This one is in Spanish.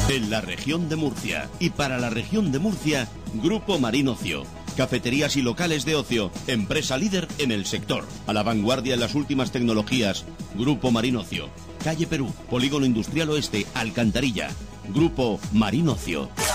En la región de Murcia y para la región de Murcia, Grupo Marín Ocio. Cafeterías y locales de ocio, empresa líder en el sector. A la vanguardia en las últimas tecnologías, Grupo Marín Ocio. Calle Perú, Polígono Industrial Oeste, Alcantarilla. Grupo Marín Ocio.